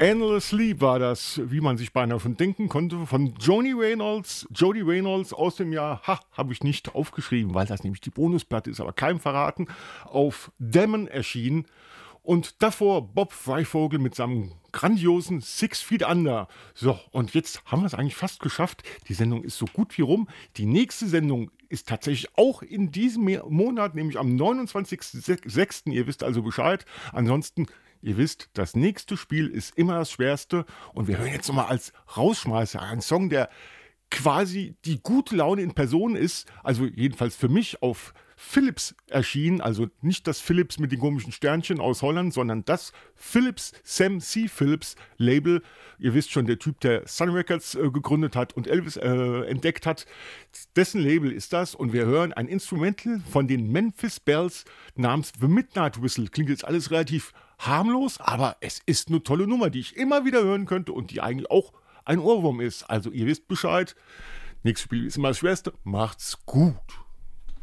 Endlessly war das, wie man sich beinahe schon denken konnte, von Jody Reynolds aus dem Jahr, habe ich nicht aufgeschrieben, weil das nämlich die Bonusplatte ist, aber keinem verraten, auf Damon erschienen. Und davor Bob Freivogel mit seinem grandiosen Six Feet Under. So, und jetzt haben wir es eigentlich fast geschafft. Die Sendung ist so gut wie rum. Die nächste Sendung ist tatsächlich auch in diesem Monat, nämlich am 29.06. Ihr wisst also Bescheid. Ansonsten, ihr wisst, das nächste Spiel ist immer das Schwerste. Und wir hören jetzt nochmal als Rausschmeißer einen Song, der quasi die gute Laune in Person ist. Also jedenfalls für mich auf Philips erschienen, also nicht das Philips mit den komischen Sternchen aus Holland, sondern das Philips, Sam C. Philips Label. Ihr wisst schon, der Typ, der Sun Records gegründet hat und Elvis entdeckt hat, dessen Label ist das. Und wir hören ein Instrumental von den Memphis Bells namens The Midnight Whistle. Klingt jetzt alles relativ harmlos, aber es ist eine tolle Nummer, die ich immer wieder hören könnte und die eigentlich auch ein Ohrwurm ist. Also ihr wisst Bescheid. Nächstes Spiel ist immer das Schwerste. Macht's gut.